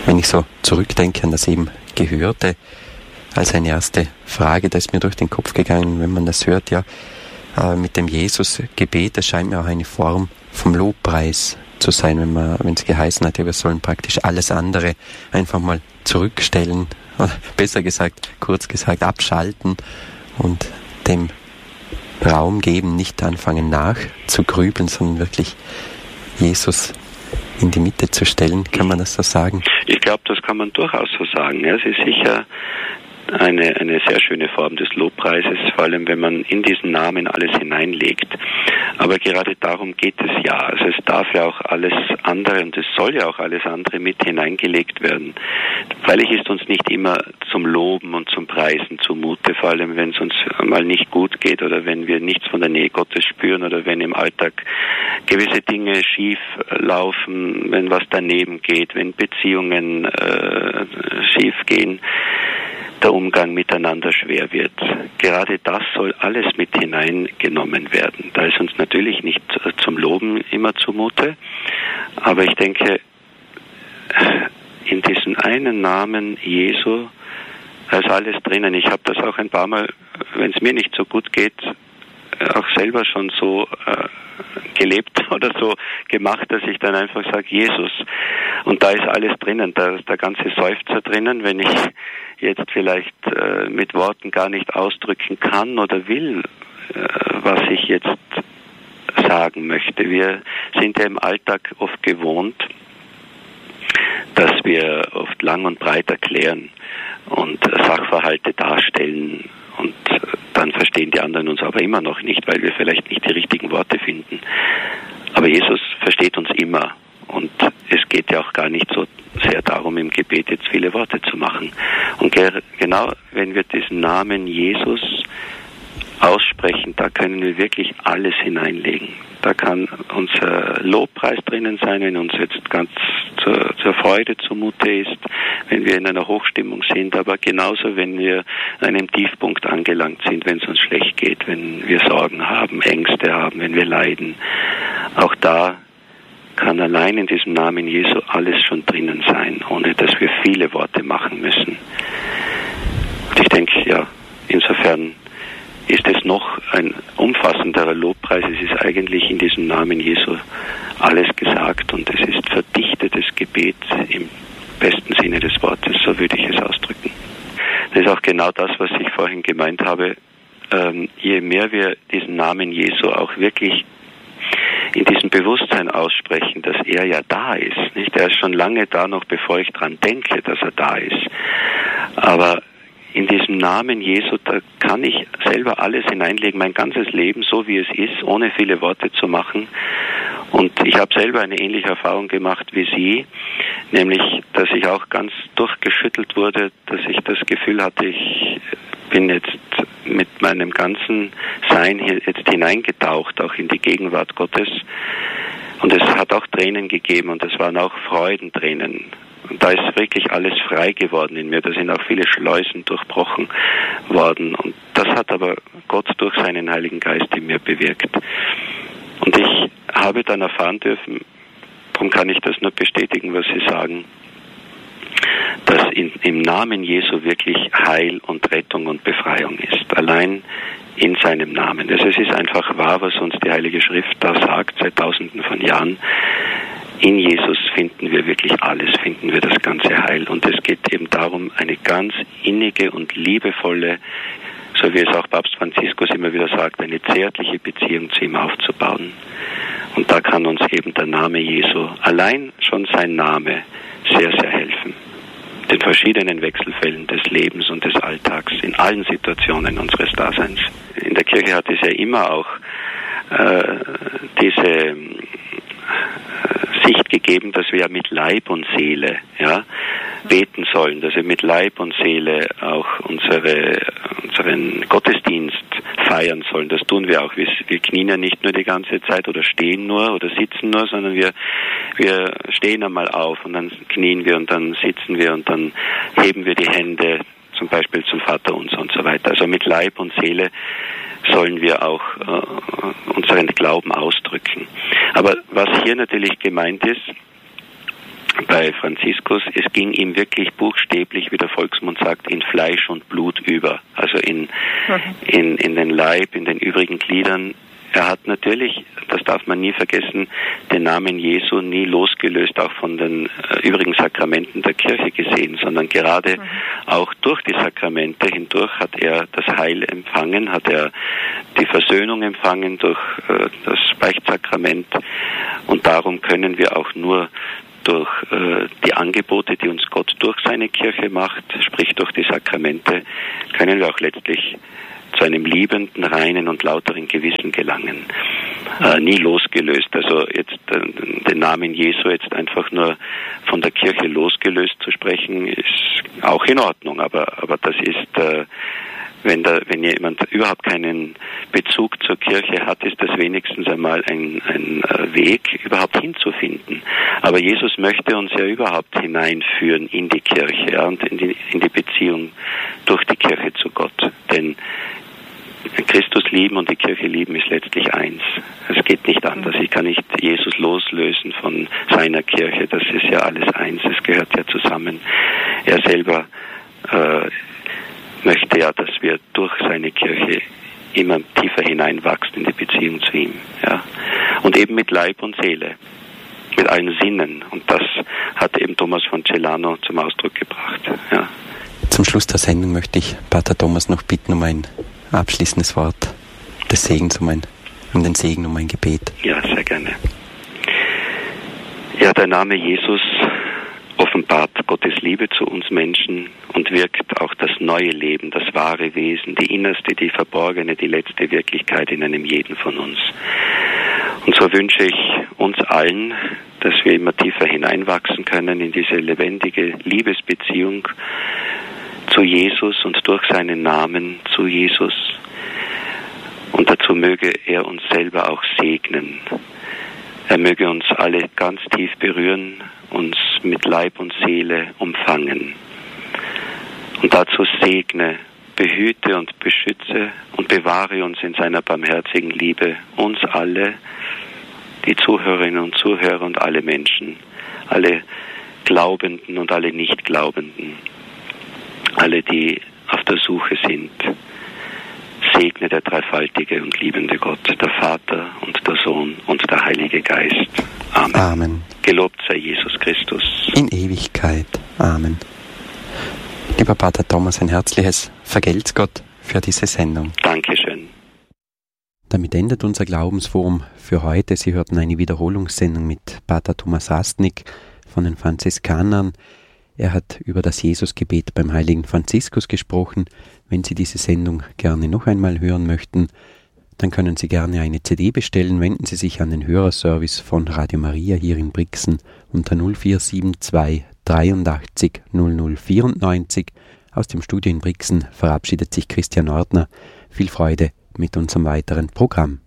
wenn ich so zurückdenke an das eben Gehörte, als eine erste Frage, da ist mir durch den Kopf gegangen, wenn man das hört, ja, mit dem Jesus-Gebet, das scheint mir auch eine Form vom Lobpreis zu sein, wenn es geheißen hat, ja, wir sollen praktisch alles andere einfach mal zurückstellen, oder besser gesagt, kurz gesagt, abschalten und dem Raum geben, nicht anfangen nachzugrübeln, sondern wirklich Jesus in die Mitte zu stellen. Kann man das so sagen? Ich glaube, das kann man durchaus so sagen. Ja, es ist sicher eine sehr schöne Form des Lobpreises, vor allem wenn man in diesen Namen alles hineinlegt. Aber gerade darum geht es ja. Also es darf ja auch alles andere und es soll ja auch alles andere mit hineingelegt werden. Freilich ist uns nicht immer zum Loben und zum Preisen zumute, vor allem wenn es uns mal nicht gut geht oder wenn wir nichts von der Nähe Gottes spüren oder wenn im Alltag gewisse Dinge schief laufen, wenn was daneben geht, wenn Beziehungen schief gehen, der Umgang miteinander schwer wird. Gerade das soll alles mit hineingenommen werden. Da ist uns natürlich nicht zum Loben immer zumute, aber ich denke, in diesem einen Namen Jesu, da ist alles drinnen. Ich habe das auch ein paar Mal, wenn es mir nicht so gut geht, auch selber schon so gelebt oder so gemacht, dass ich dann einfach sage, Jesus. Und da ist alles drinnen, da ist der ganze Seufzer drinnen, wenn ich jetzt vielleicht mit Worten gar nicht ausdrücken kann oder will, was ich jetzt sagen möchte. Wir sind ja im Alltag oft gewohnt, dass wir oft lang und breit erklären und Sachverhalte darstellen und dann verstehen die anderen uns aber immer noch nicht, weil wir vielleicht nicht die richtigen Worte finden. Aber Jesus versteht uns immer und es geht ja auch gar nicht so sehr darum, im Gebet jetzt viele Worte zu machen. Und genau, wenn wir diesen Namen Jesus aussprechen, da können wir wirklich alles hineinlegen. Da kann unser Lobpreis drinnen sein, wenn uns jetzt ganz zur Freude zumute ist, wenn wir in einer Hochstimmung sind, aber genauso, wenn wir an einem Tiefpunkt angelangt sind, wenn es uns schlecht geht, wenn wir Sorgen haben, Ängste haben, wenn wir leiden. Auch da kann allein in diesem Namen Jesu alles schon drinnen sein, ohne dass wir viele Worte machen müssen. Und ich denke, ja, insofern ist es noch ein umfassenderer Lobpreis. Es ist eigentlich in diesem Namen Jesu alles gesagt und es ist verdichtetes Gebet im besten Sinne des Wortes, so würde ich es ausdrücken. Das ist auch genau das, was ich vorhin gemeint habe. Je mehr wir diesen Namen Jesu auch wirklich in diesem Bewusstsein aussprechen, dass er ja da ist. Nicht? Er ist schon lange da, noch bevor ich dran denke, dass er da ist. Aber in diesem Namen Jesu, da kann ich selber alles hineinlegen, mein ganzes Leben, so wie es ist, ohne viele Worte zu machen. Und ich habe selber eine ähnliche Erfahrung gemacht wie Sie, nämlich, dass ich auch ganz durchgeschüttelt wurde, dass ich das Gefühl hatte, ich bin jetzt mit meinem ganzen Sein jetzt hineingetaucht, auch in die Gegenwart Gottes. Und es hat auch Tränen gegeben und es waren auch Freudentränen. Und da ist wirklich alles frei geworden in mir. Da sind auch viele Schleusen durchbrochen worden. Und das hat aber Gott durch seinen Heiligen Geist in mir bewirkt. Und ich habe dann erfahren dürfen, darum kann ich das nur bestätigen, was Sie sagen, dass im Namen Jesu wirklich Heil und Rettung und Befreiung ist. Allein in seinem Namen. Also es ist einfach wahr, was uns die Heilige Schrift da sagt, seit Tausenden von Jahren. In Jesus finden wir wirklich alles, finden wir das ganze Heil. Und es geht eben darum, eine ganz innige und liebevolle, so wie es auch Papst Franziskus immer wieder sagt, eine zärtliche Beziehung zu ihm aufzubauen. Und da kann uns eben der Name Jesu, allein schon sein Name, sehr, sehr helfen. Den verschiedenen Wechselfällen des Lebens und des Alltags, in allen Situationen unseres Daseins. In der Kirche hat es ja immer auch diese Sicht gegeben, dass wir mit Leib und Seele beten sollen, dass wir mit Leib und Seele auch unseren Gottesdienst feiern sollen. Das tun wir auch. Wir knien ja nicht nur die ganze Zeit oder stehen nur oder sitzen nur, sondern wir stehen einmal auf und dann knien wir und dann sitzen wir und dann heben wir die Hände zum Beispiel zum Vaterunser und so weiter. Also mit Leib und Seele sollen wir auch unseren Glauben ausdrücken. Aber was hier natürlich gemeint ist, bei Franziskus, es ging ihm wirklich buchstäblich, wie der Volksmund sagt, in Fleisch und Blut über, also in den Leib, in den übrigen Gliedern. Er hat natürlich, das darf man nie vergessen, den Namen Jesu nie losgelöst auch von den übrigen Sakramenten der Kirche gesehen, sondern gerade auch durch die Sakramente hindurch hat er das Heil empfangen, hat er die Versöhnung empfangen durch das Beichtsakrament, und darum können wir auch nur durch die Angebote, die uns Gott durch seine Kirche macht, sprich durch die Sakramente, können wir auch letztlich zu einem liebenden, reinen und lauteren Gewissen gelangen. Nie losgelöst. Also jetzt den Namen Jesu jetzt einfach nur von der Kirche losgelöst zu sprechen, ist auch in Ordnung. Aber das ist, wenn jemand überhaupt keinen Bezug zur Kirche hat, ist das wenigstens einmal ein Weg, überhaupt hinzufinden. Aber Jesus möchte uns ja überhaupt hineinführen in die Kirche, ja, und in die Beziehung durch die Kirche zu Gott. Denn Christus lieben und die Kirche lieben ist letztlich eins. Es geht nicht anders. Ich kann nicht Jesus loslösen von seiner Kirche. Das ist ja alles eins. Es gehört ja zusammen. Er selber möchte ja, dass wir durch seine Kirche immer tiefer hineinwachsen in die Beziehung zu ihm. Ja. Und eben mit Leib und Seele, mit allen Sinnen. Und das hat eben Thomas von Celano zum Ausdruck gebracht. Ja. Zum Schluss der Sendung möchte ich Pater Thomas noch bitten um ein abschließendes Wort des Segens, um den Segen, um ein Gebet. Ja, sehr gerne. Ja, der Name Jesus offenbart Gottes Liebe zu uns Menschen und wirkt auch das neue Leben, das wahre Wesen, die innerste, die verborgene, die letzte Wirklichkeit in einem jeden von uns. Und so wünsche ich uns allen, dass wir immer tiefer hineinwachsen können in diese lebendige Liebesbeziehung zu Jesus und durch seinen Namen zu Jesus. Und dazu möge er uns selber auch segnen. Er möge uns alle ganz tief berühren, uns mit Leib und Seele umfangen. Und dazu segne, behüte und beschütze und bewahre uns in seiner barmherzigen Liebe, uns alle, die Zuhörerinnen und Zuhörer und alle Menschen, alle Glaubenden und alle Nichtglaubenden, alle, die auf der Suche sind. Segne der dreifaltige und liebende Gott, der Vater und der Sohn und der Heilige Geist. Amen. Amen. Gelobt sei Jesus Christus. In Ewigkeit. Amen. Lieber Pater Thomas, ein herzliches Vergelt's Gott für diese Sendung. Dankeschön. Damit endet unser Glaubensforum für heute. Sie hörten eine Wiederholungssendung mit Pater Thomas Rastnik von den Franziskanern. Er hat über das Jesusgebet beim heiligen Franziskus gesprochen. Wenn Sie diese Sendung gerne noch einmal hören möchten, dann können Sie gerne eine CD bestellen. Wenden Sie sich an den Hörerservice von Radio Maria hier in Brixen unter 0472 83 0094. Aus dem Studio in Brixen verabschiedet sich Christian Ortner. Viel Freude mit unserem weiteren Programm.